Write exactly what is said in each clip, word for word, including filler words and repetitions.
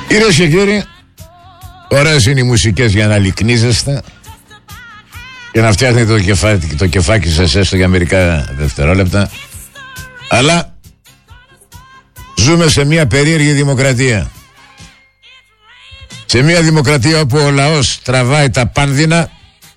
Κυρίες και κύριοι, ωραίες είναι οι μουσικές για να λυκνίζεστε και να φτιάχνετε το κεφάκι, το κεφάκι σας έστω για μερικά δευτερόλεπτα. Αλλά ζούμε σε μια περίεργη δημοκρατία. Σε μια δημοκρατία όπου ο λαός τραβάει τα πάνδυνα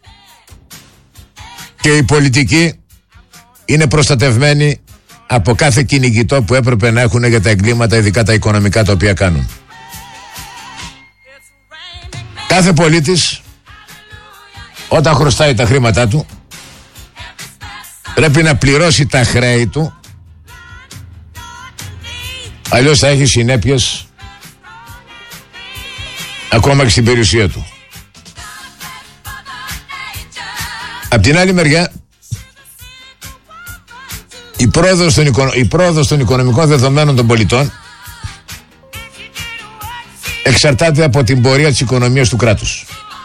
και οι πολιτικοί είναι προστατευμένοι από κάθε κυνηγητό που έπρεπε να έχουν για τα εγκλήματα, ειδικά τα οικονομικά τα οποία κάνουν. Κάθε πολίτης όταν χρωστάει τα χρήματά του πρέπει να πληρώσει τα χρέη του, αλλιώς θα έχει συνέπειες ακόμα και στην περιουσία του. Απ' την άλλη μεριά, η πρόοδος των, οικονο... η πρόοδος των οικονομικών δεδομένων των πολιτών εξαρτάται από την πορεία της οικονομίας του κράτους.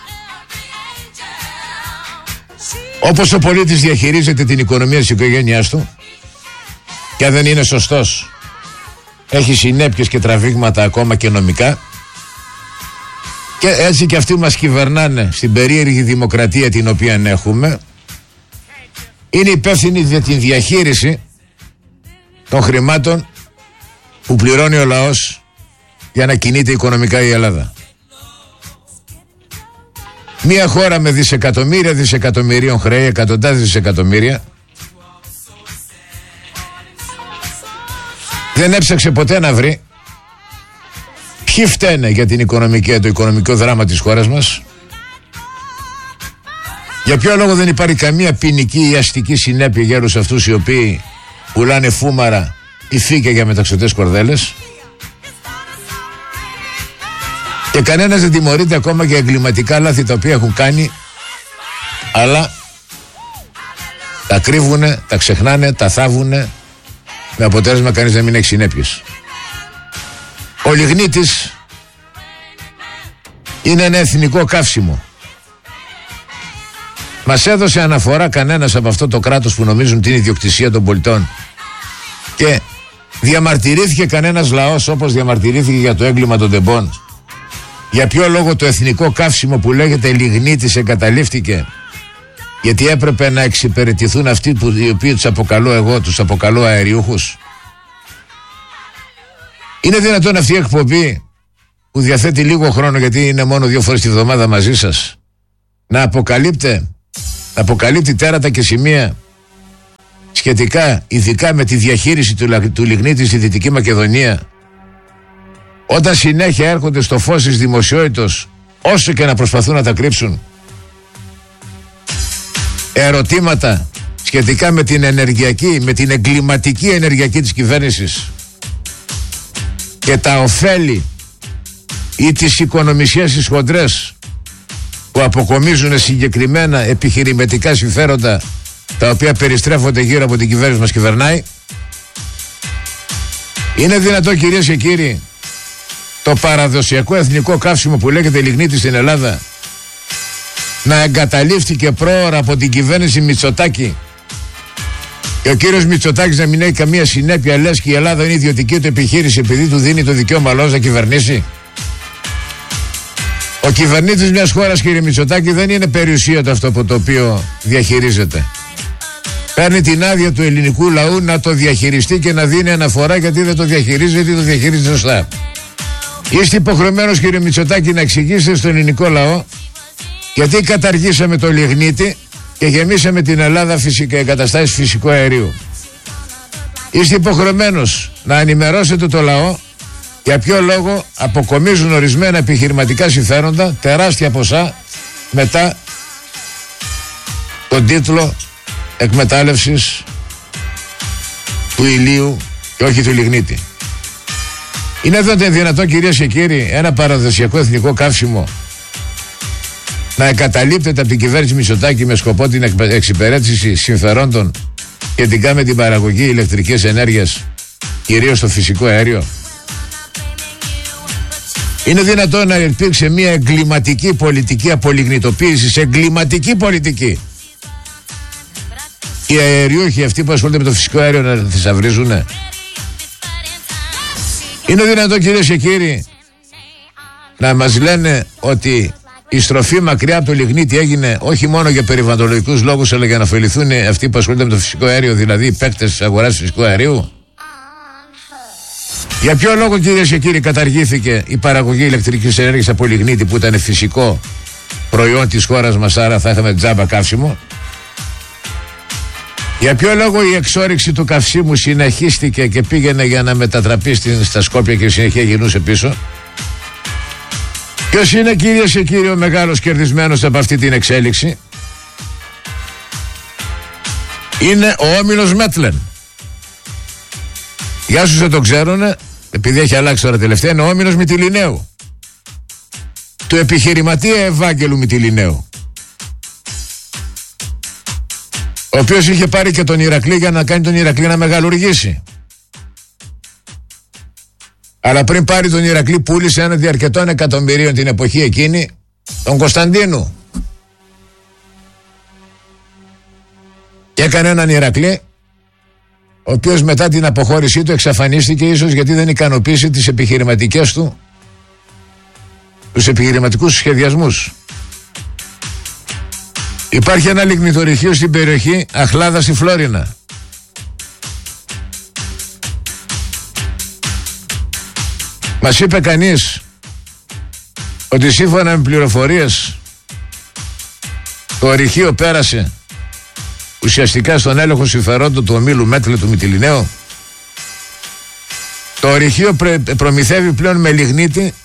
Όπως ο πολίτης διαχειρίζεται την οικονομία της οικογένειάς του, και αν δεν είναι σωστός έχει συνέπειες και τραβήγματα ακόμα και νομικά, και έτσι και αυτοί μας κυβερνάνε στην περίεργη δημοκρατία την οποία έχουμε, είναι υπεύθυνοι για την διαχείριση των χρημάτων που πληρώνει ο λαός για να κινείται οικονομικά η Ελλάδα. Μια χώρα με δισεκατομμύρια δισεκατομμυρίων χρέη, εκατοντάδες δισεκατομμύρια, δεν έψαξε ποτέ να βρει ποιοι φταίνε για την οικονομική, το οικονομικό δράμα της χώρας μας. Για ποιο λόγο δεν υπάρχει καμία ποινική ή αστική συνέπεια για όλους αυτούς οι οποίοι πουλάνε φούμαρα ή φύκια για μεταξωτές κορδέλες. Και κανένας δεν τιμωρείται ακόμα για εγκληματικά λάθη τα οποία έχουν κάνει, αλλά τα κρύβουνε, τα ξεχνάνε, τα θάβουνε, με αποτέλεσμα κανείς να μην έχει συνέπειες. Ο λιγνίτης είναι ένα εθνικό καύσιμο. Μας έδωσε αναφορά κανένας από αυτό το κράτος που νομίζουν την ιδιοκτησία των πολιτών, και διαμαρτυρήθηκε κανένας λαός όπως διαμαρτυρήθηκε για το έγκλημα των τεμπών? Για ποιο λόγο το εθνικό καύσιμο που λέγεται λιγνίτης εγκαταλείφθηκε? Γιατί έπρεπε να εξυπηρετηθούν αυτοί που, οι οποίοι τους αποκαλώ εγώ, τους αποκαλώ αεριούχους. Είναι δυνατόν αυτή η εκπομπή που διαθέτει λίγο χρόνο, γιατί είναι μόνο δύο φορές τη βδομάδα μαζί σας, να αποκαλύπτε, αποκαλύπτει τέρατα και σημεία σχετικά ειδικά με τη διαχείριση του, του λιγνίτη στη Δυτική Μακεδονία, όταν συνέχεια έρχονται στο φως της δημοσιότητας, όσο και να προσπαθούν να τα κρύψουν, ερωτήματα σχετικά με την ενεργειακή, με την εγκληματική ενεργειακή της κυβέρνησης και τα ωφέλη ή τις οικονομισίες τις χοντρές που αποκομίζουν συγκεκριμένα επιχειρηματικά συμφέροντα τα οποία περιστρέφονται γύρω από την κυβέρνηση μας κυβερνάει. Είναι δυνατό, κυρίες και κύριοι, το παραδοσιακό εθνικό καύσιμο που λέγεται λιγνίτη στην Ελλάδα να εγκαταλείφθηκε πρόωρα από την κυβέρνηση Μητσοτάκη, και ο κύριος Μητσοτάκης να μην έχει καμία συνέπεια, λες και η Ελλάδα είναι ιδιωτική του επιχείρηση επειδή του δίνει το δικαίωμα λόγος να κυβερνήσει? Ο κυβερνήτης μιας χώρας, κύριε Μητσοτάκη, δεν είναι περιουσία του αυτό από το οποίο διαχειρίζεται. Παίρνει την άδεια του ελληνικού λαού να το διαχειριστεί και να δίνει αναφορά γιατί δεν το διαχειρίζει, γιατί το διαχειρίζει σωστά. Είστε υποχρεωμένος, κύριε Μητσοτάκη, να εξηγήσετε στον ελληνικό λαό γιατί καταργήσαμε το λιγνίτη και γεμίσαμε την Ελλάδα φυσικά εγκαταστάσεις φυσικού αερίου. Είστε υποχρεωμένος να ενημερώσετε το λαό για ποιο λόγο αποκομίζουν ορισμένα επιχειρηματικά συμφέροντα τεράστια ποσά μετά τον τίτλο εκμετάλλευσης του ηλίου και όχι του λιγνίτη. Είναι τότε δυνατόν, κυρίες και κύριοι, ένα παραδοσιακό εθνικό καύσιμο να εγκαταλείπτεται από την κυβέρνηση Μητσοτάκη με σκοπό την εξυπηρέτηση συμφερόντων σχετικά με την παραγωγή ηλεκτρικής ενέργειας, κυρίως στο φυσικό αέριο? Είναι δυνατόν να υπήρξε μια εγκληματική πολιτική απολιγνητοποίησης, εγκληματική πολιτική, οι αεριούχοι αυτοί που ασχολούνται με το φυσικό αέριο να θησαυρίζουνε? Είναι δυνατόν, κυρίες και κύριοι, να μας λένε ότι η στροφή μακριά από το λιγνίτη έγινε όχι μόνο για περιβαλλοντολογικούς λόγους, αλλά για να ωφεληθούν αυτοί που ασχολούνται με το φυσικό αέριο, δηλαδή οι παίκτες της αγοράς φυσικού αερίου. Για ποιο λόγο, κυρίες και κύριοι, καταργήθηκε η παραγωγή ηλεκτρικής ενέργειας από λιγνίτη, που ήταν φυσικό προϊόν της χώρας μας, άρα θα είχαμε τζάμπα καύσιμο? Για ποιο λόγο η εξόρυξη του καυσίμου συνεχίστηκε και πήγαινε για να μετατραπεί στην, στα Σκόπια και συνεχεία γυρνούσε πίσω? Ποιος είναι, κυρίες και κύριοι, ο μεγάλος κερδισμένος από αυτή την εξέλιξη? Είναι ο όμιλος Μέτλεν. Για όσους δεν το ξέρουνε, επειδή έχει αλλάξει τώρα τελευταία, είναι ο όμιλος Μυτιληναίου, του επιχειρηματία Ευάγγελου Μυτιληναίου, ο οποίος είχε πάρει και τον Ηρακλή για να κάνει τον Ηρακλή να μεγαλουργήσει. Αλλά πριν πάρει τον Ηρακλή, πούλησε ένα διαρκετών εκατομμυρίων την εποχή εκείνη τον Κωνσταντίνου και έκανε έναν Ηρακλή, ο οποίος μετά την αποχώρησή του εξαφανίστηκε, ίσως γιατί δεν ικανοποίησε τις επιχειρηματικές του, τους επιχειρηματικούς σχεδιασμούς. Υπάρχει ένα λιγνητορυχείο στην περιοχή Αχλάδα στη Φλόρινα. Μας είπε κανείς ότι σύμφωνα με πληροφορίες το ορυχείο πέρασε ουσιαστικά στον έλεγχο συμφερόντων του ομίλου Μέτλε του Μυτιληναίου. Το ορυχείο προμηθεύει πλέον με λιγνίτη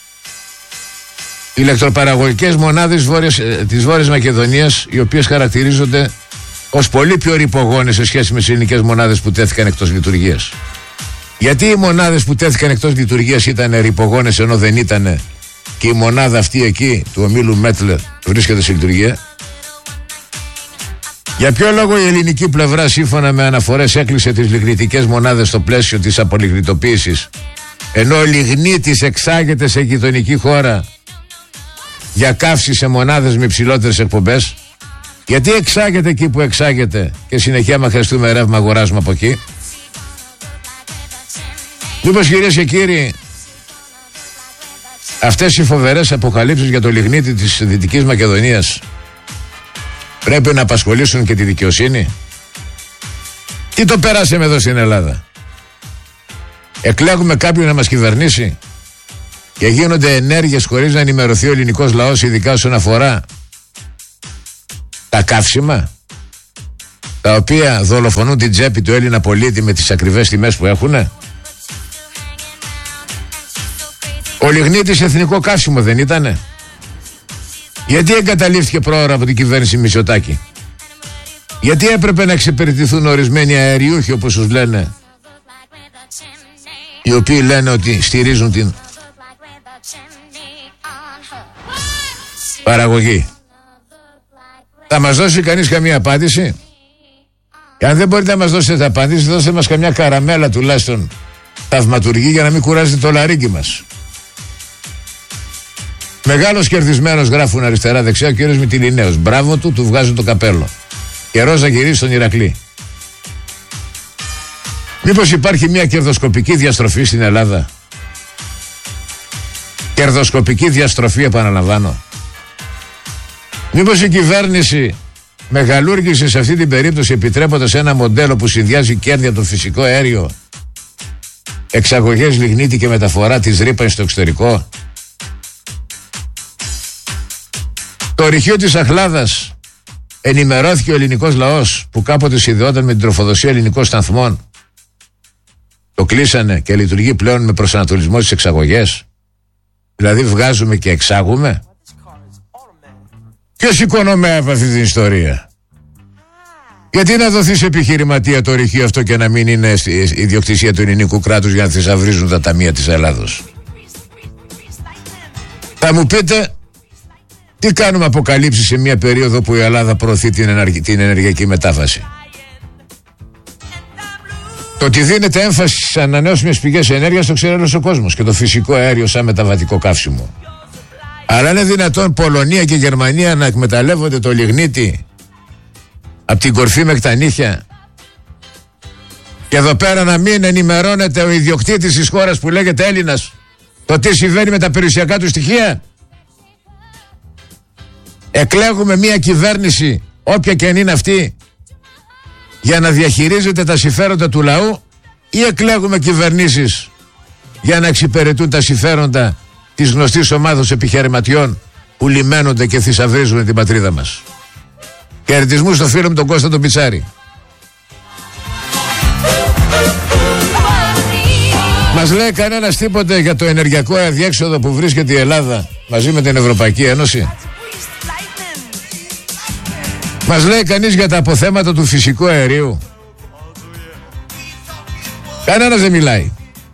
ηλεκτροπαραγωγικές μονάδες της Βόρειας, της Βόρειας Μακεδονίας, οι οποίες χαρακτηρίζονται ως πολύ πιο ρυπογόνες σε σχέση με τις ελληνικές μονάδες που τέθηκαν εκτός λειτουργίας. Γιατί οι μονάδες που τέθηκαν εκτός λειτουργίας ήταν ρυπογόνες, ενώ δεν ήταν και η μονάδα αυτή εκεί του ομίλου Μέτλε βρίσκεται σε λειτουργία? Για ποιο λόγο η ελληνική πλευρά, σύμφωνα με αναφορές, έκλεισε τις λιγνητικές μονάδες στο πλαίσιο της απολιγνητοποίησης, ενώ ο λιγνίτης εξάγεται σε γειτονική χώρα για καύση σε μονάδες με υψηλότερες εκπομπές? Γιατί εξάγεται εκεί που εξάγεται και συνεχεία, άμα χρειαστούμε ρεύμα, αγοράζουμε από εκεί? Μήπως, κυρίες και κύριοι, αυτές οι φοβερές αποκαλύψεις για το λιγνίτη της Δυτικής Μακεδονίας πρέπει να απασχολήσουν και τη δικαιοσύνη? Τι το περάσαμε εδώ στην Ελλάδα? Εκλέγουμε κάποιον να μας κυβερνήσει και γίνονται ενέργειες χωρίς να ενημερωθεί ο ελληνικός λαός, ειδικά όσον αφορά τα καύσιμα, τα οποία δολοφονούν την τσέπη του Έλληνα πολίτη με τις ακριβές τιμές που έχουνε. Ο λιγνίτης εθνικό καύσιμο δεν ήτανε? Γιατί εγκαταλείφθηκε πρόωρα από την κυβέρνηση Μητσοτάκη? Γιατί έπρεπε να εξυπηρετηθούν ορισμένοι αεριούχοι, όπως τους λένε, οι οποίοι λένε ότι στηρίζουν την παραγωγή? Θα μας δώσει κανείς καμία απάντηση? Και αν δεν μπορείτε να μας δώσετε απάντηση, δώστε μας καμιά καραμέλα τουλάχιστον θαυματουργή, για να μην κουράζετε το λαρίκι μας. Μεγάλος κερδισμένος, γράφουν αριστερά δεξιά, ο κύριος Μυτιληναίος. Μπράβο του, του βγάζουν το καπέλο. Καιρός να γυρίσει στον Ηρακλή. Μήπως υπάρχει μια κερδοσκοπική διαστροφή στην Ελλάδα? Κερδοσκοπική διαστροφή, επαναλαμβάνω. Μήπως η κυβέρνηση μεγαλούργησε σε αυτή την περίπτωση, επιτρέποντας ένα μοντέλο που συνδυάζει κέρδη από το φυσικό αέριο, εξαγωγές λιγνίτη και μεταφορά της ρύπανης στο εξωτερικό? Το ορυχείο της Αχλάδας, ενημερώθηκε ο ελληνικός λαός, που κάποτε συνδεόταν με την τροφοδοσία ελληνικών σταθμών, το κλείσανε και λειτουργεί πλέον με προσανατολισμό στις εξαγωγές? Δηλαδή βγάζουμε και εξάγουμε? Ποιος οικονομεύει αυτή την ιστορία? Γιατί να δοθεί σε επιχειρηματία το ορυχείο αυτό και να μην είναι η ιδιοκτησία του ελληνικού κράτους για να θησαυρίζουν τα ταμεία της Ελλάδος? Θα μου πείτε, τι κάνουμε αποκαλύψεις σε μια περίοδο που η Ελλάδα προωθεί την, ενεργ... την ενεργειακή μετάβαση? Το ότι δίνεται έμφαση στις ανανεώσιμες πηγές ενέργειας το ξέρει όλος ο κόσμος, και το φυσικό αέριο σαν μεταβατικό καύσιμο. Αλλά είναι δυνατόν Πολωνία και Γερμανία να εκμεταλλεύονται το λιγνίτη από την κορφή μέχρι τα νύχια, και εδώ πέρα να μην ενημερώνεται ο ιδιοκτήτης της χώρας που λέγεται Έλληνας το τι συμβαίνει με τα περιουσιακά του στοιχεία? Εκλέγουμε μια κυβέρνηση, όποια και αν είναι αυτή, για να διαχειρίζεται τα συμφέροντα του λαού, ή εκλέγουμε κυβερνήσεις για να εξυπηρετούν τα συμφέροντα της γνωστής ομάδας επιχειρηματιών που λιμένονται και θησαυρίζουν την πατρίδα μας? Χαιρετισμούς στο φίλο μου τον Κώστα τον Πιτσάρη. Μας λέει κανένας τίποτε για το ενεργειακό αδιέξοδο που βρίσκεται η Ελλάδα μαζί με την Ευρωπαϊκή Ένωση? Μας λέει κανείς για τα αποθέματα του φυσικού αερίου? Κανένας δεν μιλάει.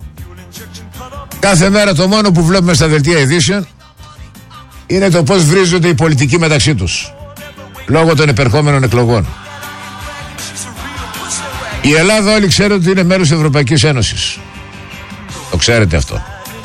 Κάθε μέρα το μόνο που βλέπουμε στα δελτία ειδήσεων είναι το πώς βρίζονται οι πολιτικοί μεταξύ τους λόγω των επερχόμενων εκλογών. Η Ελλάδα όλοι ξέρουν ότι είναι μέρος της Ευρωπαϊκής Ένωσης. Το ξέρετε αυτό.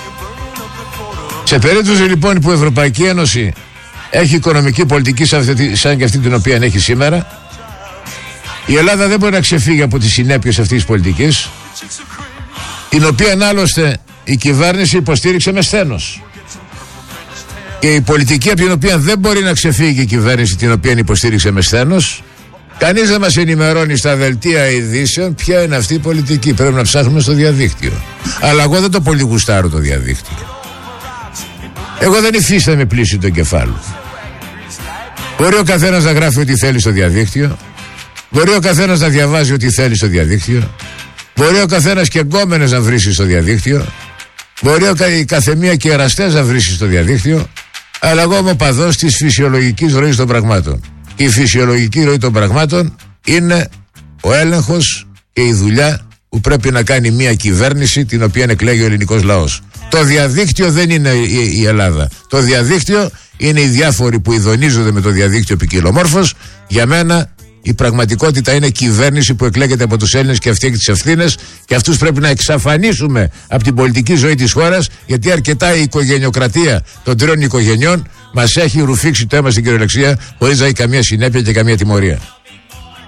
Σε περίπτωση λοιπόν που η Ευρωπαϊκή Ένωση έχει οικονομική πολιτική σαν και αυτή την οποία έχει σήμερα, η Ελλάδα δεν μπορεί να ξεφύγει από τις συνέπειες αυτής της πολιτικής, την οποία άλλωστε η κυβέρνηση υποστήριξε με σθένος. Και η πολιτική από την οποία δεν μπορεί να ξεφύγει η κυβέρνηση, την οποία υποστήριξε με σθένος, κανείς δεν μας ενημερώνει στα δελτία ειδήσεων ποια είναι αυτή η πολιτική. Πρέπει να ψάχνουμε στο διαδίκτυο. Αλλά εγώ δεν το πολύ γουστάρω το διαδίκτυο. Εγώ δεν υφίσταμαι πλήση του εγκεφάλου. Μπορεί ο καθένας να γράφει ό,τι θέλει στο διαδίκτυο. Μπορεί ο καθένας να διαβάζει ό,τι θέλει στο διαδίκτυο. Μπορεί ο καθένας και γκόμενες να βρίσκει στο διαδίκτυο. Μπορεί η καθεμία και εραστές να βρίσκει στο διαδίκτυο. Αλλά εγώ είμαι παδός της φυσιολογικής ροής των πραγμάτων. Και η φυσιολογική ροή των πραγμάτων είναι ο έλεγχος και η δουλειά που πρέπει να κάνει μια κυβέρνηση την οποία εκλέγει ο ελληνικός λαός. Το διαδίκτυο δεν είναι η, η Ελλάδα. Το διαδίκτυο είναι οι διάφοροι που ειδονίζονται με το διαδίκτυο ποικιλομόρφως. Για μένα η πραγματικότητα είναι κυβέρνηση που εκλέγεται από τους Έλληνες και αυτή έχει τις ευθύνες, και αυτούς πρέπει να εξαφανίσουμε από την πολιτική ζωή της χώρας, γιατί αρκετά η οικογενειοκρατία των τριών οικογενειών μας έχει ρουφήξει το αίμα στην κυριολεξία χωρίς να έχει καμία συνέπεια και καμία τιμωρία.